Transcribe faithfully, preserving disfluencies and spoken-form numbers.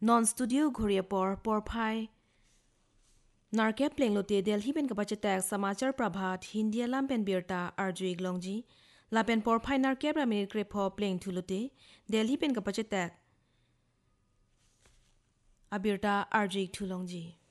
non studio घुरिया पर पर phi नारके playing Lotay Delhi pen कपचे तैक समाचार प्रभात हिंदी लामपेन बिरता अर्जु इगलोंजी लापेन पर phi नारके Brahmin क्रेपो playing थुलुते Delhi pen कपचे तैक अबिरता अर्जु इगथुलोंजी